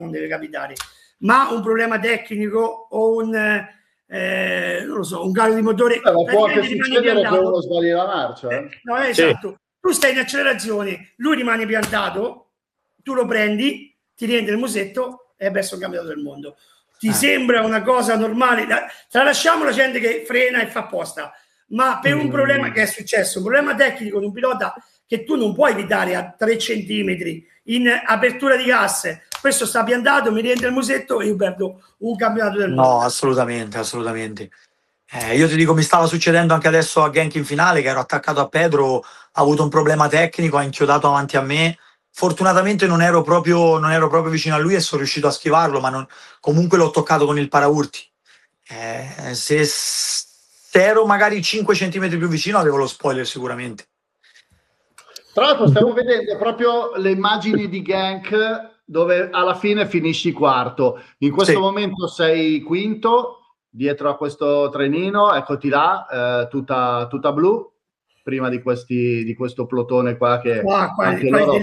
non deve capitare, ma un problema tecnico o un non lo so, un calo di motore, può anche succedere che uno sbagli la marcia. No, esatto. Tu stai in accelerazione, lui rimane piantato, tu lo prendi, ti rientri nel musetto e hai perso il campionato del mondo. Ti sembra una cosa normale? Tralasciamo la gente che frena e fa apposta, ma per un problema che è successo, un problema tecnico di un pilota che tu non puoi evitare a 3 centimetri in apertura di gas, questo sta piantato, mi rientra il musetto e io perdo un campionato del mondo. No, assolutamente. Io ti dico, mi stava succedendo anche adesso a Genk in finale, che ero attaccato a Pedro, ha avuto un problema tecnico, ha inchiodato avanti a me. Fortunatamente non ero proprio vicino a lui e sono riuscito a schivarlo, ma comunque l'ho toccato con il paraurti. Se ero magari 5 centimetri più vicino avevo lo spoiler sicuramente. Tra l'altro stiamo vedendo proprio le immagini di Genk dove alla fine finisci quarto. In questo momento sei quinto dietro a questo trenino, eccoti là, tutta blu, prima di questo plotone qua che anche loro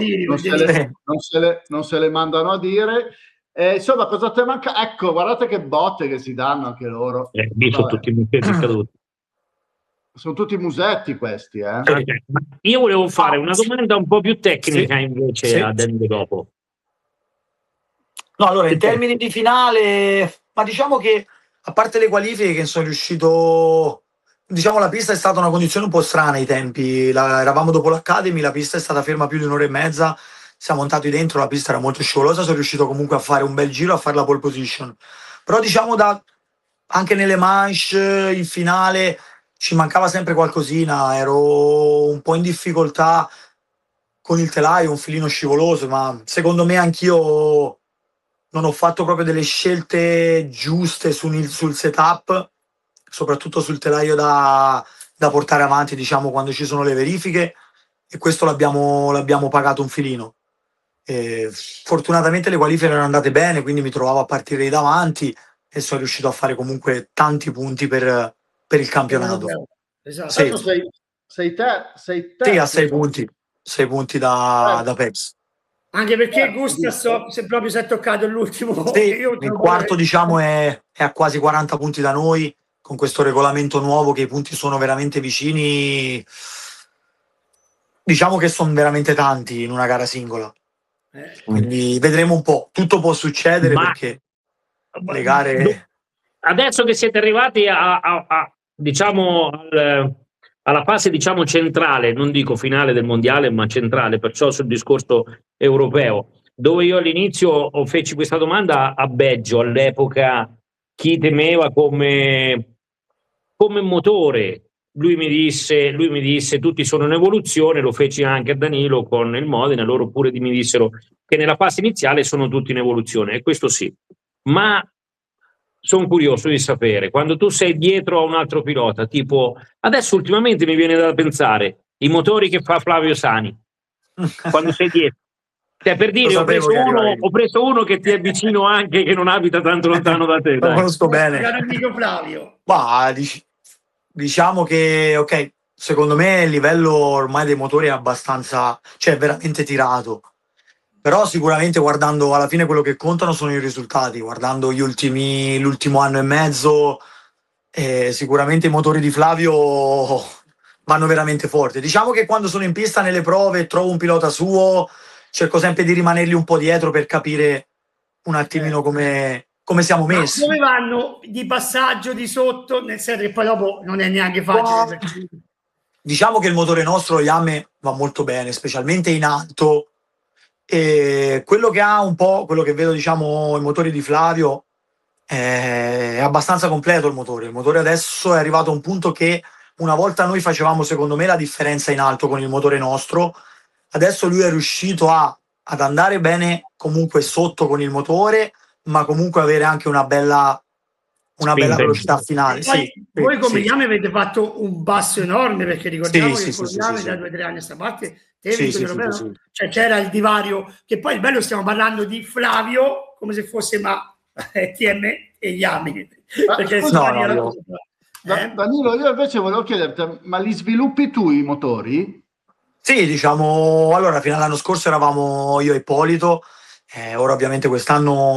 non se le mandano a dire. Insomma, cosa ti manca? Ecco, guardate che botte che si danno anche loro. Sono tutti musetti caduti. Sono tutti musetti questi, Io volevo fare una domanda un po' più tecnica invece a Danilo dopo. No, allora, in termini di finale, ma diciamo che a parte le qualifiche che sono riuscito, diciamo la pista è stata una condizione un po' strana ai tempi, eravamo dopo l'Academy, la pista è stata ferma più di un'ora e mezza, siamo montati dentro, la pista era molto scivolosa, sono riuscito comunque a fare un bel giro, a fare la pole position, però diciamo anche nelle manche, in finale, ci mancava sempre qualcosina, ero un po' in difficoltà con il telaio, un filino scivoloso, ma secondo me anch'io non ho fatto proprio delle scelte giuste sul setup, soprattutto sul telaio da portare avanti, diciamo, quando ci sono le verifiche, e questo l'abbiamo pagato un filino. Fortunatamente le qualifiche erano andate bene, quindi mi trovavo a partire di davanti e sono riuscito a fare comunque tanti punti per il campionato. Esatto. Sei te? Sì, a 6 punti. 6 punti da Peps. Anche perché Gustas se proprio si è toccato l'ultimo. Sì, il quarto diciamo è a quasi 40 punti da noi, con questo regolamento nuovo che i punti sono veramente vicini. Diciamo che sono veramente tanti in una gara singola. Quindi vedremo un po'. Tutto può succedere perché le gare... Adesso che siete arrivati diciamo alla fase diciamo centrale, non dico finale del mondiale, ma centrale, perciò sul discorso europeo, dove io all'inizio feci questa domanda a Beggio, all'epoca chi temeva come motore. Lui mi disse tutti sono in evoluzione, lo feci anche a Danilo con il Modena, loro pure mi dissero che nella fase iniziale sono tutti in evoluzione, e questo sì, ma sono curioso di sapere, quando tu sei dietro a un altro pilota, tipo adesso ultimamente mi viene da pensare i motori che fa Flavio Sani, quando sei dietro, cioè, per dire ho preso uno che ti è vicino anche, che non abita tanto lontano da te. Lo conosco bene. Amico Flavio. Ma diciamo che ok, secondo me il livello ormai dei motori è abbastanza, cioè veramente tirato. Però sicuramente guardando alla fine quello che contano sono i risultati, guardando l'ultimo anno e mezzo, sicuramente i motori di Flavio vanno veramente forte. Diciamo che quando sono in pista nelle prove e trovo un pilota suo, cerco sempre di rimanergli un po' dietro per capire un attimino come siamo messi. Ma dove vanno di passaggio, di sotto, nel senso che poi dopo non è neanche facile. Perché... Diciamo che il motore nostro, Yame, va molto bene, specialmente in alto. E quello che ha un po', quello che vedo, diciamo, i motori di Flavio, è abbastanza completo il motore. Il motore adesso è arrivato a un punto che una volta noi facevamo, secondo me, la differenza in alto con il motore nostro. Adesso lui è riuscito ad andare bene comunque sotto con il motore, ma comunque avere anche una bella velocità finale. Voi come Yame avete fatto un passo enorme, perché ricordiamo che con Yame da 2 o 3 anni a sta parte cioè c'era il divario, che poi il bello, stiamo parlando di Flavio come se fosse TM e Yame, perché Danilo, io invece volevo chiederti, ma li sviluppi tu i motori? Sì, diciamo, allora fino all'anno scorso eravamo io e Ippolito, ora ovviamente quest'anno